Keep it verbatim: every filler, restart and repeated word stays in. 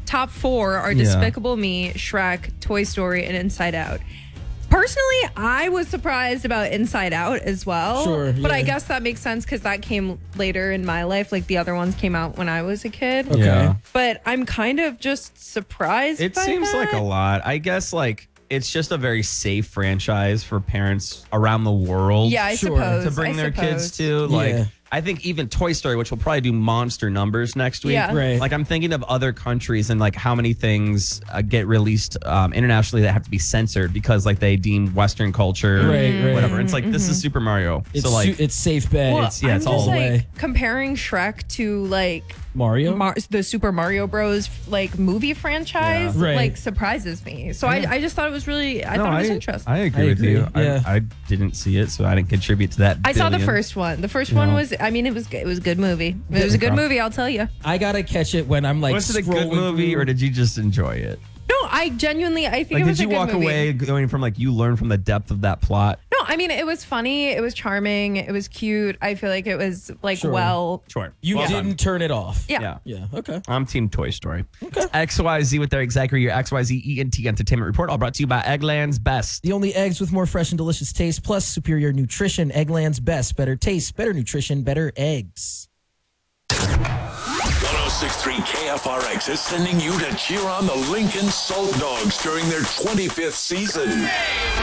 top four are Yeah. Despicable Me, Shrek, Toy Story, and Inside Out. Personally, I was surprised about Inside Out as well. Sure, But I yeah. guess that makes sense because that came later in my life. Like the other ones came out when I was a kid. Okay. Yeah. But I'm kind of just surprised. It by seems that. like a lot. I guess like it's just a very safe franchise for parents around the world. Yeah, I Sure. suppose. to bring I their kids suppose. to. Like, Yeah. I think even Toy Story, which will probably do monster numbers next week. Yeah. Right. Like, I'm thinking of other countries and like how many things uh, get released um, internationally that have to be censored because like they deem Western culture, Right, right. whatever. It's like this is Super Mario, It's so like su- it's safe bet. Well, it's yeah, I'm it's just all the like way. comparing Shrek to like Mario. Mar- the Super Mario Bros. Like movie franchise, Yeah. Right. like surprises me. So I, I just thought it was really, I No, thought it was I, interesting. I I, agree I with agree, you. yeah. I, I didn't see it, so I didn't contribute to that. saw the billion. first one. The first Yeah. one was, I mean, it was it was a good movie. It was a good Okay. movie, I'll tell you. I gotta catch it when I'm like. Was it a good scrolling movie, through. or did you just enjoy it? No, I genuinely, I think Like, it was did you a good walk movie. away going from like you learn from the depth of that plot? No, I mean, it was funny. It was charming. It was cute. I feel like it was like Sure. well. Sure. You Well didn't done. turn it off. Yeah. Yeah. Yeah. Okay. I'm Team Toy Story. Okay. X Y Z with their exactly your X Y Z E N T Entertainment Report, all brought to you by Eggland's Best. The only eggs with more fresh and delicious taste, plus superior nutrition. Eggland's Best. Better taste, better nutrition, better eggs. one oh six point three K F R X is sending you to cheer on the Lincoln Salt Dogs during their twenty-fifth season.